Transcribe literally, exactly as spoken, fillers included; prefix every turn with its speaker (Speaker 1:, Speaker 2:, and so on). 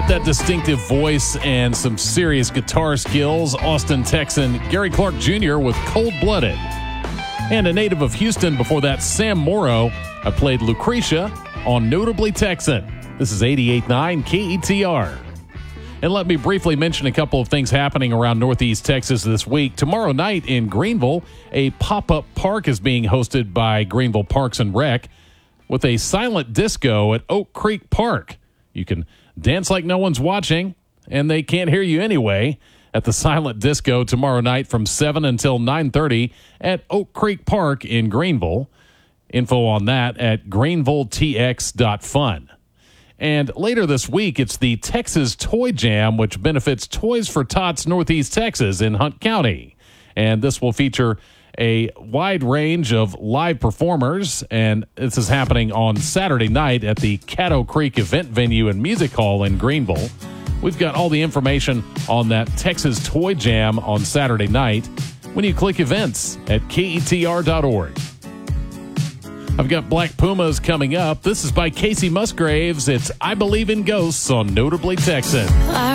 Speaker 1: got that distinctive voice and some serious guitar skills. Austin Texan Gary Clark Junior with Cold Blooded. And a native of Houston before that, Sam Morrow. I played Lucretia on Notably Texan. This is eighty-eight point nine K E T R. And let me briefly mention a couple of things happening around Northeast Texas this week. Tomorrow night in Greenville, a pop-up park is being hosted by Greenville Parks and Rec with a silent disco at Oak Creek Park. You can dance like no one's watching, and they can't hear you anyway, at the silent disco tomorrow night from seven until nine thirty at Oak Creek Park in Greenville. Info on that at greenville t x dot fun. And later this week, it's the Texas Toy Jam, which benefits Toys for Tots Northeast Texas in Hunt County. And this will feature a wide range of live performers, and this is happening on Saturday night at the Caddo Creek Event Venue and Music Hall in Greenville. We've got all the information on that Texas Toy Jam on Saturday night when you click events at K E T R dot org. I've got Black Pumas coming up. This is by Casey Musgraves. It's I Believe in Ghosts on Notably Texan.